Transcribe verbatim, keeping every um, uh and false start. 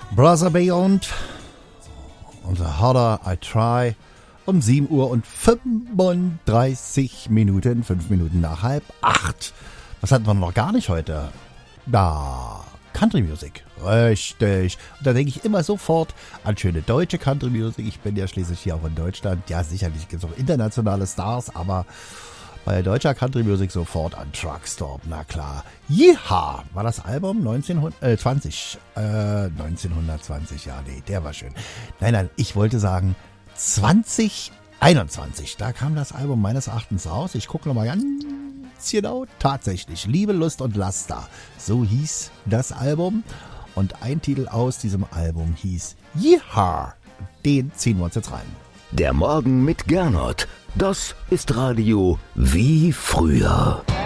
Brother Beyond und The Harder I Try um sieben Uhr und fünfunddreißig Minuten, fünf Minuten nach halb acht. Was hatten wir noch gar nicht heute? Da, Country Music. Richtig. Und da denke ich immer sofort an schöne deutsche Country Music. Ich bin ja schließlich hier auch in Deutschland. Ja, sicherlich gibt es auch internationale Stars, aber bei deutscher Country Music sofort an Truckstop, na klar. Yeehaw war das Album neunzehnhundertzwanzig. Äh, neunzehnhundertzwanzig, ja, nee, der war schön. Nein, nein, ich wollte sagen zwanzig einundzwanzig. Da kam das Album meines Erachtens raus. Ich gucke nochmal ganz genau. Tatsächlich, Liebe, Lust und Laster. So hieß das Album. Und ein Titel aus diesem Album hieß Yeehaw. Den ziehen wir uns jetzt rein. Der Morgen mit Gernot. Das ist Radio wie früher.